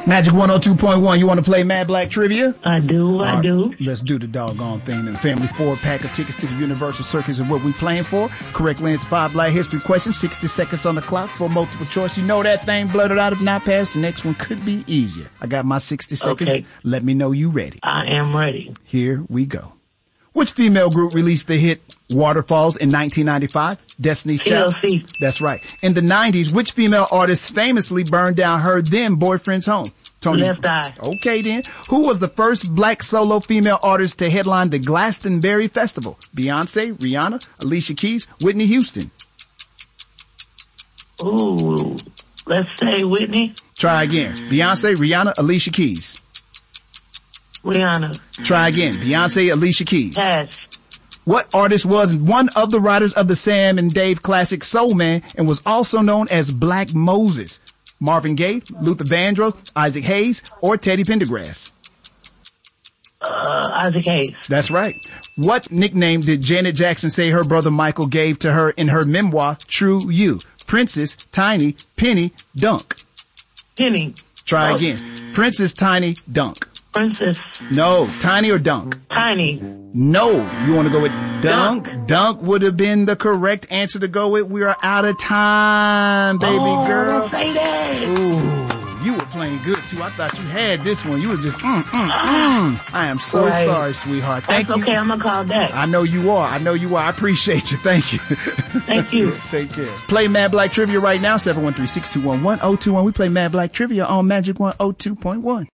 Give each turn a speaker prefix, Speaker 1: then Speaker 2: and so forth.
Speaker 1: Magic 102.1, you want to play Mad Black Trivia?
Speaker 2: I do.
Speaker 1: Let's do the doggone thing. The family 4-pack of tickets to the Universal Circus is what we playing for. Correctly answer 5 Black history questions, 60 seconds on the clock for multiple choice. You know that thing, blurted out. If not passed, the next one could be easier. I got my 60 seconds.
Speaker 2: Okay.
Speaker 1: Let me know you ready.
Speaker 2: I am ready.
Speaker 1: Here we go. Which female group released the hit Waterfalls in 1995? Destiny's Child.
Speaker 2: TLC.
Speaker 1: That's right. In the 90s, which female artist famously burned down her then boyfriend's home? Tony.
Speaker 2: Left Eye.
Speaker 1: Okay then. Who was the first black solo female artist to headline the Glastonbury Festival? Beyonce, Rihanna, Alicia Keys, Whitney Houston.
Speaker 2: Ooh, let's say Whitney.
Speaker 1: Try again. Beyonce, Rihanna, Alicia Keys.
Speaker 2: Rihanna.
Speaker 1: Try again. Beyonce, Alicia Keys.
Speaker 2: Pass.
Speaker 1: What artist was one of the writers of the Sam and Dave classic Soul Man and was also known as Black Moses? Marvin Gaye, Luther Vandross, Isaac Hayes, or Teddy Pendergrass?
Speaker 2: Isaac Hayes.
Speaker 1: That's right. What nickname did Janet Jackson say her brother Michael gave to her in her memoir, True You? Princess, Tiny, Penny, Dunk.
Speaker 2: Penny.
Speaker 1: Try again. Princess, Tiny, Dunk.
Speaker 2: Princess.
Speaker 1: No, Tiny or Dunk?
Speaker 2: Tiny.
Speaker 1: No. You want to go with Dunk? Dunk would have been the correct answer to go with. We are out of time, baby girl.
Speaker 2: Don't say that.
Speaker 1: Ooh, you were playing good too. I thought you had this one. You were just I am so
Speaker 2: Right.
Speaker 1: sorry, sweetheart. Thank
Speaker 2: That's
Speaker 1: you.
Speaker 2: okay. I'm going to call back.
Speaker 1: I know you are. I appreciate you. Thank you.
Speaker 2: Thank you.
Speaker 1: Take care. Play Mad Black Trivia right now. 713-621-1021. We play Mad Black Trivia on Magic 102.1.